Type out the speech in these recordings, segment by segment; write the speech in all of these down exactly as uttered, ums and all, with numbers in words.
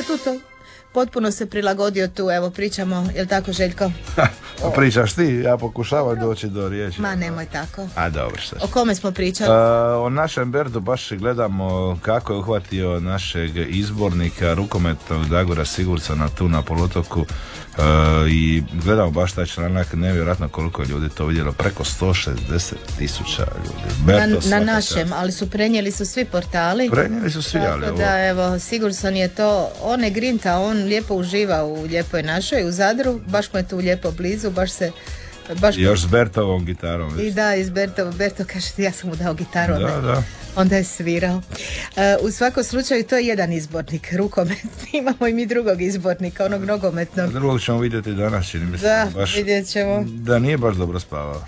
to potpuno se prilagodio tu, evo pričamo, jel tako Željko? O... Pričaš ti, ja pokušavam doći do riječi. Ma nemoj tako. A dobro, šta O kome smo pričali? Uh, o našem Berdu baš gledamo kako je uhvatio našeg izbornika rukometnog Dagora Sigurdsona tu na poluotoku. Uh, i gledamo baš taj članak, nevjerojatno koliko je ljudi to vidjelo, preko sto šezdeset tisuća ljudi. Berto, na, na našem, ali su prenijeli su svi portali. Prenijeli su svi, ali tako da evo, Sigurdson je to, on ne grinta, on lijepo uživa u lijepoj našoj, u Zadru, baš mu je tu lijepo blizu, baš se baš još s Bertovom gitarom. I da, iz Bertova, Berto kaže ja sam mu dao gitaru, da, onda, da. onda je svirao. Uh, u svakom slučaju to je jedan izbornik, rukometni, imamo i mi drugog izbornika, onog nogometnog. Drugog ćemo vidjeti danas, čini mi se. Da, baš, vidjet ćemo. Da nije baš dobro spavao.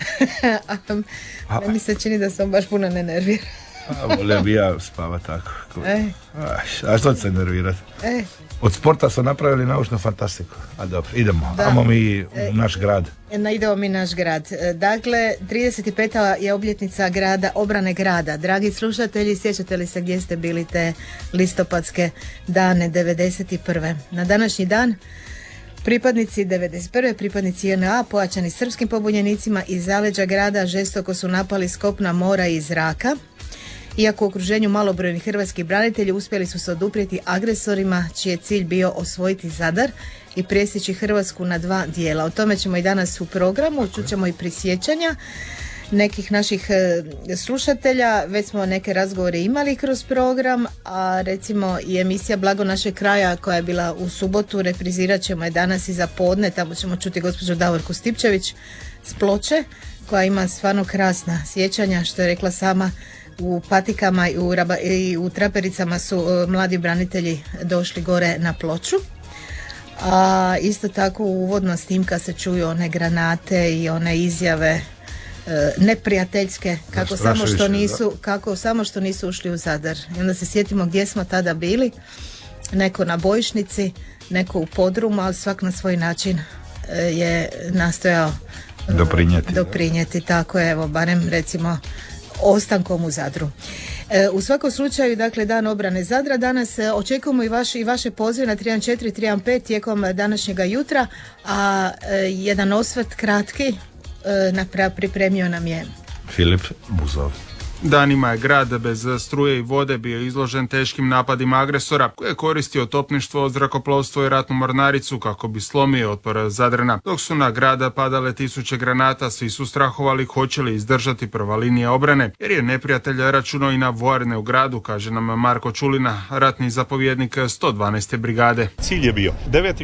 A mi se čini da sam baš puno ne nervira. A volio bi ja spava tako. E. A što će se nervirati? E. Od sporta su napravili naučnu fantastiku. A dobro, idemo. Da. Amo mi u naš grad. E, idemo mi naš grad. Dakle, trideset peta je obljetnica grada, obrane grada. Dragi slušatelji, sjećate li se gdje ste bili te listopadske dane devedeset prve. Na današnji dan pripadnici devedeset prve pripadnici J N A pojačani srpskim pobunjenicima iz zaleđa grada žestoko su napali s kopna, mora i zraka. Iako u okruženju malobrojni hrvatski branitelji uspjeli su se oduprijeti agresorima čiji je cilj bio osvojiti Zadar i presjeći Hrvatsku na dva dijela. O tome ćemo i danas u programu, čućemo i prisjećanja nekih naših e, slušatelja, već smo neke razgovore imali kroz program, a recimo i emisija Blago našeg kraja koja je bila u subotu, reprizirat ćemo je danas i za podne, tamo ćemo čuti gospođu Davorku Stipčević s Ploče, koja ima stvarno krasna sjećanja, što je rekla sama. U patikama i u, raba, i u trapericama su uh, mladi branitelji došli gore na Ploču. A isto tako u uvodno snimka se čuju one granate i one izjave uh, neprijateljske kako samo što nisu kako samo što nisu ušli u Zadar. I onda se sjetimo gdje smo tada bili. Neko na bojišnici, neko u podrumu, ali svak na svoj način uh, je nastojao uh, doprinijeti. Doprinijeti, tako je, evo barem recimo ostankom u Zadru. E, u svakom slučaju, dakle, dan obrane Zadra. Danas e, očekujemo i, vaš, i vaše pozive na tri jedan četiri tri jedan pet tijekom današnjega jutra, a e, jedan osvrt kratki e, napra, pripremio nam je Filip Buzov. Danima je grad bez struje i vode bio izložen teškim napadima agresora koji je koristio topništvo, zrakoplovstvo i ratnu mornaricu kako bi slomio otpor Zadrana. Dok su na grada padale tisuće granata, svi su strahovali hoće li izdržati prva linija obrane, jer je neprijatelj računao i na vojarne u gradu, kaže nam Marko Čulina, ratni zapovjednik sto dvanaeste brigade. Cilj je bio deveti